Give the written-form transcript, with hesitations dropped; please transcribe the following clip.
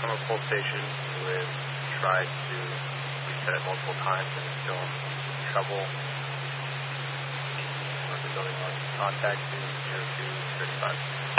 from a pull station who has tried to reset it multiple times and is still in trouble. The building on contact to 0235.